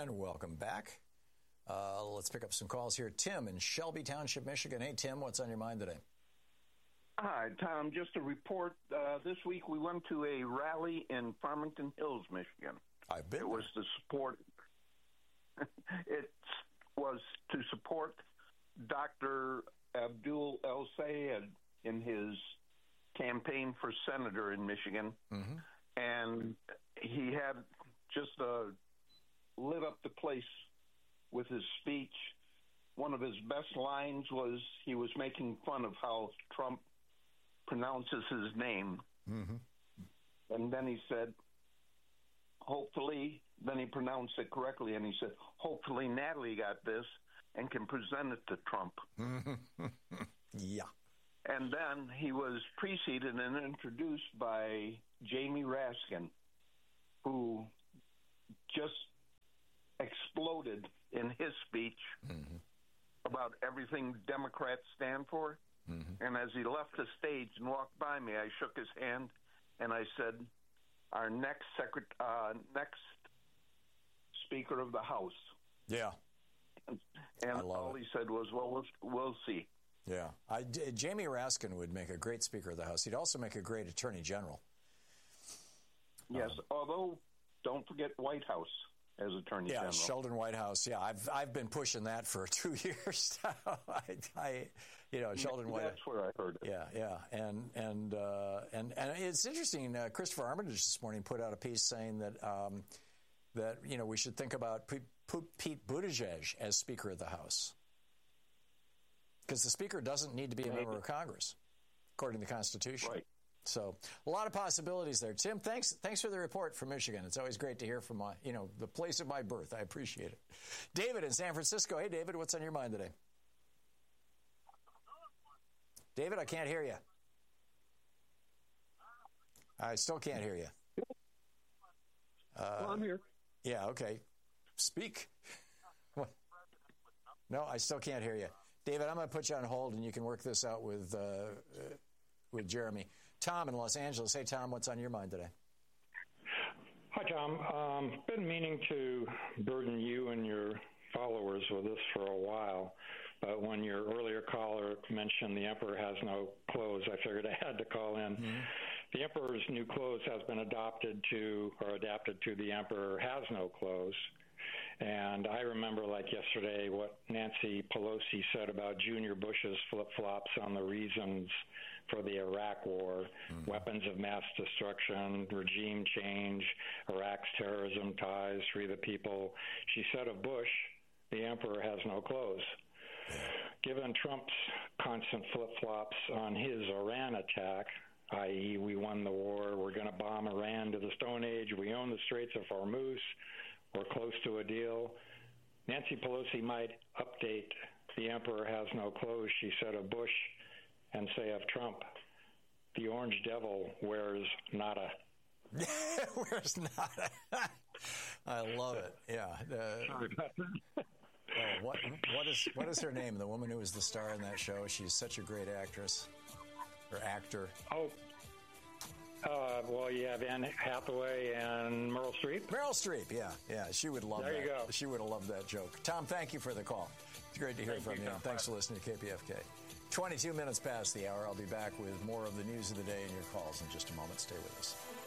And welcome back. Let's pick up some calls here. Tim in Shelby Township, Michigan. Hey, Tim, what's on your mind today? Hi, Tom. Just a report. This week we went to a rally in Farmington Hills, Michigan. I've been. It was to support. It was to support Dr. Abdul El Sayed in his campaign for senator in Michigan, and he had just lit up the place with his speech. One of his best lines was he was making fun of how Trump pronounces his name. And then he said, hopefully, then he pronounced it correctly, and he said, hopefully Natalie got this and can present it to Trump. Yeah. And then he was preceded and introduced by Jamie Raskin, who just exploded in his speech about everything Democrats stand for. And as he left the stage and walked by me, I shook his hand and I said, our next Speaker of the House. Yeah. And all he said was, well, we'll see. Yeah. Jamie Raskin would make a great Speaker of the House. He'd also make a great Attorney General. Yes, although don't forget White House as Attorney General. Yeah, Sheldon Whitehouse. Yeah, I've been pushing that for 2 years now. Sheldon Whitehouse. That's where I heard it. Yeah, and it's interesting. Christopher Armitage this morning put out a piece saying that we should think about Pete Buttigieg as Speaker of the House, because the Speaker doesn't need to be a member of Congress, according to the Constitution. Right. So a lot of possibilities there. Tim, thanks for the report from Michigan. It's always great to hear from the place of my birth. I appreciate it. David in San Francisco. Hey, David, what's on your mind today? David, I can't hear you. I still can't hear you. Well, I'm here. Yeah, okay. Speak. No, I still can't hear you. David, I'm going to put you on hold, and you can work this out with Jeremy. Tom in Los Angeles. Hey, Tom, what's on your mind today? Hi, Tom. Been meaning to burden you and your followers with this for a while, but when your earlier caller mentioned the emperor has no clothes, I figured I had to call in. The emperor's new clothes has been adapted to the emperor has no clothes. And I remember, like yesterday, what Nancy Pelosi said about Junior Bush's flip-flops on the reasons for the Iraq war, weapons of mass destruction, regime change, Iraq's terrorism ties, free the people. She said of Bush, the emperor has no clothes. Given Trump's constant flip-flops on his Iran attack, i.e., we won the war, we're going to bomb Iran to the Stone Age, we own the Straits of Hormuz, we're close to a deal, Nancy Pelosi might update the emperor has no clothes, she said of Bush, and say of Trump, the orange devil wears nada. Wears nada. I love it. Yeah. Sorry about that. What is her name? The woman who was the star in that show. She's such a great actress or actor. Well, you have Anne Hathaway and Meryl Streep. Meryl Streep, yeah. She would love that. There you go. She would have loved that joke. Tom, thank you for the call. It's great to hear from you. Thanks for listening to KPFK. 22 minutes past the hour. I'll be back with more of the news of the day and your calls in just a moment. Stay with us.